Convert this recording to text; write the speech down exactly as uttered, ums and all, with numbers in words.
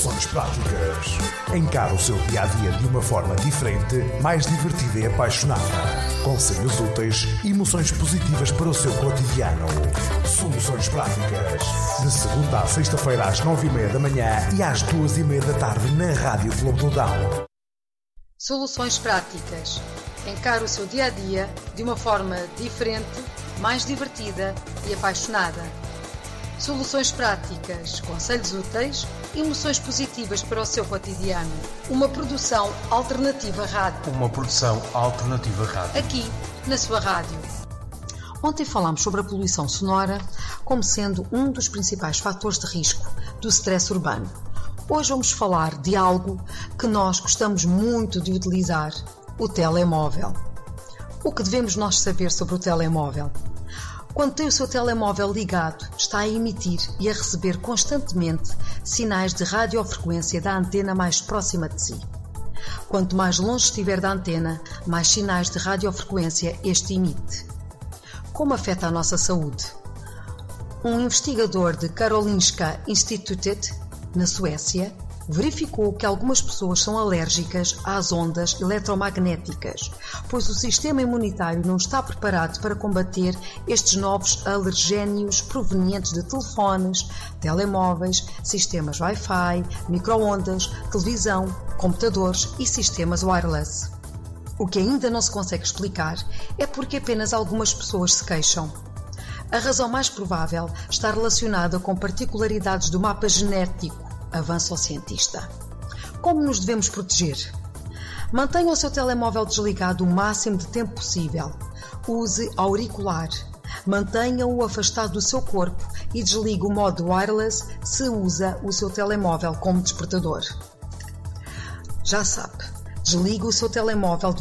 Soluções práticas. Encara o seu dia-a-dia de uma forma diferente, mais divertida e apaixonada. Conselhos úteis e emoções positivas para o seu cotidiano. Soluções práticas. De segunda à sexta-feira às nove e meia da manhã e às duas e meia da tarde na Rádio Clube do Dão. Soluções práticas. Encara o seu dia-a-dia de uma forma diferente, mais divertida e apaixonada. Soluções práticas, conselhos úteis e emoções positivas para o seu cotidiano. Uma produção alternativa rádio. Uma produção alternativa rádio. Aqui, na sua rádio. Ontem falámos sobre a poluição sonora como sendo um dos principais fatores de risco do stress urbano. Hoje vamos falar de algo que nós gostamos muito de utilizar, o telemóvel. O que devemos nós saber sobre o telemóvel? Quando tem o seu telemóvel ligado, está a emitir e a receber constantemente sinais de radiofrequência da antena mais próxima de si. Quanto mais longe estiver da antena, mais sinais de radiofrequência este emite. Como afeta a nossa saúde? Um investigador de Karolinska Institutet, na Suécia, verificou que algumas pessoas são alérgicas às ondas eletromagnéticas, pois o sistema imunitário não está preparado para combater estes novos alergénios provenientes de telefones, telemóveis, sistemas Wi-Fi, micro-ondas, televisão, computadores e sistemas wireless. O que ainda não se consegue explicar é porque apenas algumas pessoas se queixam. A razão mais provável está relacionada com particularidades do mapa genético, avança o cientista. Como nos devemos proteger? Mantenha o seu telemóvel desligado o máximo de tempo possível. Use auricular. Mantenha-o afastado do seu corpo e desligue o modo wireless se usa o seu telemóvel como despertador. Já sabe, desligue o seu telemóvel